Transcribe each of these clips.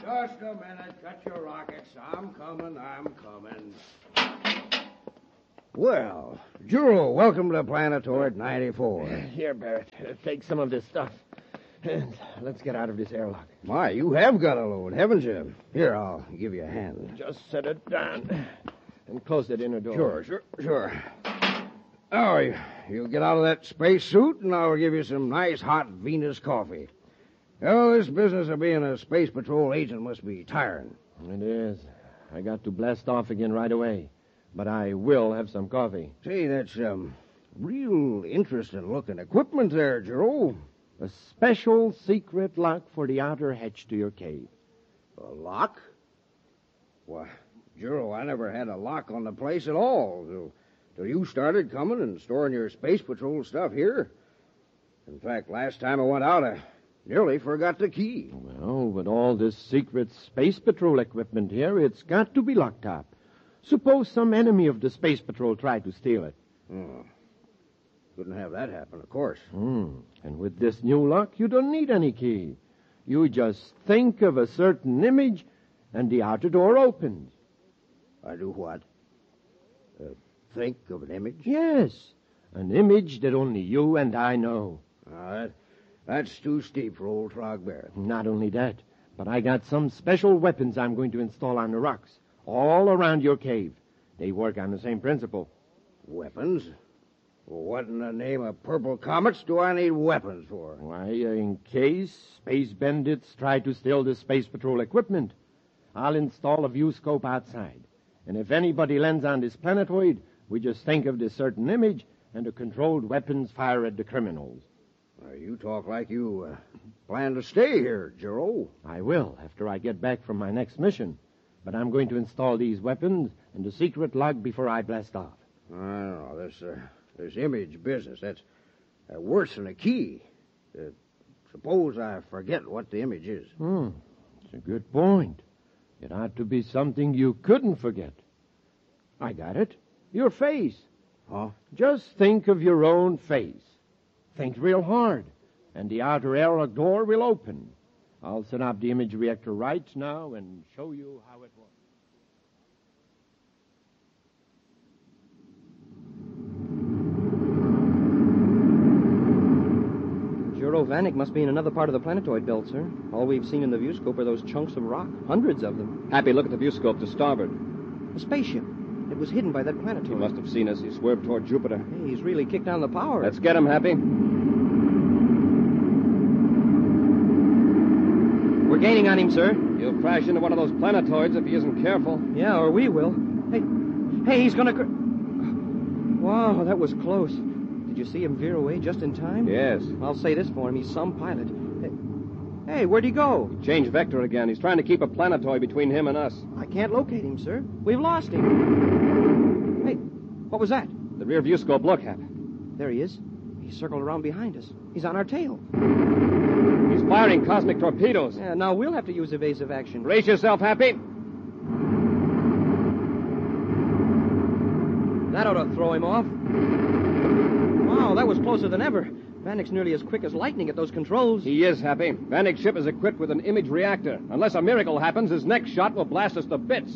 Just a minute. Cut your rockets. I'm coming. Well, Juro, welcome to Planetoid 94. Here, Barrett. Take some of this stuff. And let's get out of this airlock. My, you have got a load, haven't you? Here, I'll give you a hand. Just set it down. And close that inner door. Sure. Oh, you get out of that space suit, and I'll give you some nice hot Venus coffee. Oh, this business of being a Space Patrol agent must be tiring. It is. I got to blast off again right away. But I will have some coffee. Say, that's real interesting-looking equipment there, Juro. A special secret lock for the outer hatch to your cave. A lock? Why, Juro, I never had a lock on the place at all till you started coming and storing your Space Patrol stuff here. In fact, last time I went out, I nearly forgot the key. Well, with all this secret Space Patrol equipment here, it's got to be locked up. Suppose some enemy of the Space Patrol tried to steal it. Oh. Couldn't have that happen, of course. And with this new lock, you don't need any key. You just think of a certain image, and the outer door opens. I do what? Think of an image? Yes, an image that only you and I know. That's too steep for old Frog Barrett. Not only that, but I got some special weapons I'm going to install on the rocks, all around your cave. They work on the same principle. Weapons? What in the name of purple comets do I need weapons for? Why, in case space bandits try to steal the Space Patrol equipment, I'll install a view scope outside. And if anybody lands on this planetoid, we just think of this certain image, and the controlled weapons fire at the criminals. You talk like you plan to stay here, Juro. I will, after I get back from my next mission. But I'm going to install these weapons and the secret lock before I blast off. I don't know. This image business, that's worse than a key. Suppose I forget what the image is. It's a good point. It ought to be something you couldn't forget. I got it. Your face. Huh? Just think of your own face. Think real hard, and the outer airlock door will open. I'll set up the image reactor right now and show you how it works. Juro Vanek must be in another part of the planetoid belt, sir. All we've seen in the viewscope are those chunks of rock. Hundreds of them. Happy, look at the viewscope to starboard. A spaceship. It was hidden by that planetoid. He must have seen us. He swerved toward Jupiter. Hey, he's really kicked down the power. Let's get him, Happy. We're gaining on him, sir. He'll crash into one of those planetoids if he isn't careful. Yeah, or we will. Hey, he's gonna... Wow, that was close. Did you see him veer away just in time? Yes. I'll say this for him. He's some pilot. Hey, where'd he go? Changed vector again. He's trying to keep a planetoid between him and us. I can't locate him, sir. We've lost him. Hey, what was that? The rear viewscope, look, Hap. There he is. He circled around behind us. He's on our tail. He's firing cosmic torpedoes. Yeah, now we'll have to use evasive action. Brace yourself, Happy. That ought to throw him off. Wow, that was closer than ever. Vanek's nearly as quick as lightning at those controls. He is, Happy. Vanek's ship is equipped with an image reactor. Unless a miracle happens, his next shot will blast us to bits.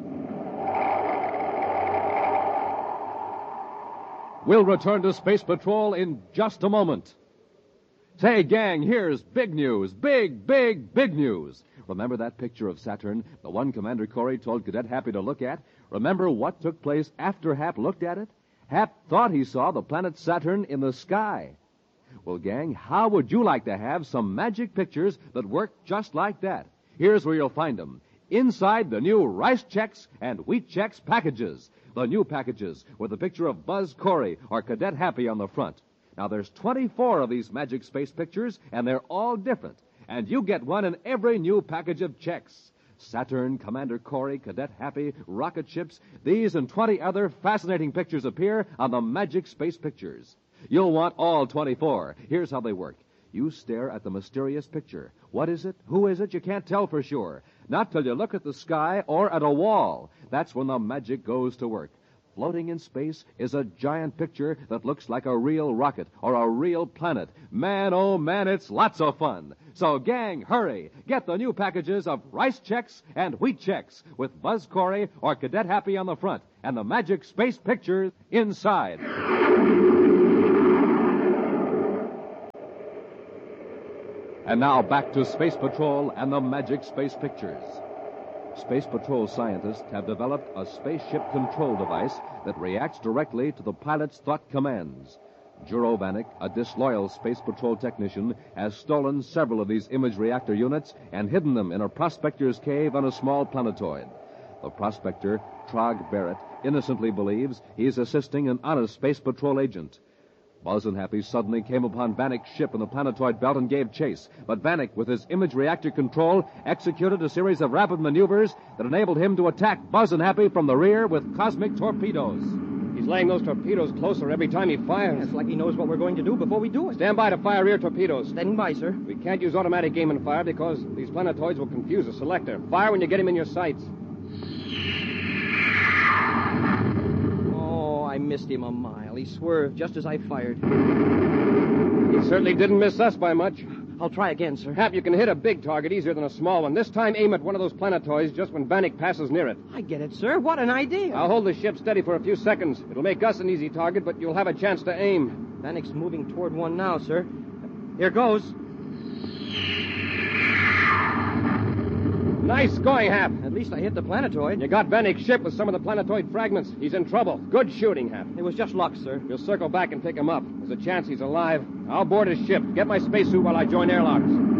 We'll return to Space Patrol in just a moment. Say, gang, here's big news. Big news. Remember that picture of Saturn, the one Commander Corey told Cadet Happy to look at? Remember what took place after Hap looked at it? Hap thought he saw the planet Saturn in the sky. Well, gang, how would you like to have some magic pictures that work just like that? Here's where you'll find them. Inside the new Rice Chex and Wheat Chex packages. The new packages with a picture of Buzz Corey or Cadet Happy on the front. Now, there's 24 of these magic space pictures, and they're all different. And you get one in every new package of Chex. Saturn, Commander Corey, Cadet Happy, rocket ships. These and 20 other fascinating pictures appear on the magic space pictures. You'll want all 24. Here's how they work. You stare at the mysterious picture. What is it? Who is it? You can't tell for sure. Not till you look at the sky or at a wall. That's when the magic goes to work. floating in space is a giant picture that looks like a real rocket or a real planet. Man, oh man, it's lots of fun. So, gang, hurry. Get the new packages of Rice Chex and Wheat Chex with Buzz Corey or Cadet Happy on the front and the magic space pictures inside. And now back to Space Patrol and the magic space pictures. Space Patrol scientists have developed a spaceship control device that reacts directly to the pilot's thought commands. Juro Vanek, a disloyal Space Patrol technician, has stolen several of these image reactor units and hidden them in a prospector's cave on a small planetoid. The prospector, Trog Barrett, innocently believes he's assisting an honest Space Patrol agent. Buzz and Happy suddenly came upon Vanek's ship in the planetoid belt and gave chase. But Vanek, with his image reactor control, executed a series of rapid maneuvers that enabled him to attack Buzz and Happy from the rear with cosmic torpedoes. He's laying those torpedoes closer every time he fires. It's like he knows what we're going to do before we do it. Stand by to fire rear torpedoes. Standing by, sir. We can't use automatic aim and fire because these planetoids will confuse the selector. Fire when you get him in your sights. I missed him a mile. He swerved just as I fired. He certainly didn't miss us by much. I'll try again, sir. Hap, you can hit a big target easier than a small one. This time, aim at one of those planetoids just when Vanek passes near it. I get it, sir. What an idea. I'll hold the ship steady for a few seconds. It'll make us an easy target, but you'll have a chance to aim. Vanek's moving toward one now, sir. Here goes. Nice going, Hap. At least I hit the planetoid. You got Vanek's ship with some of the planetoid fragments. He's in trouble. Good shooting, Hap. It was just luck, sir. We'll circle back and pick him up. There's a chance he's alive. I'll board his ship. Get my spacesuit while I join airlocks.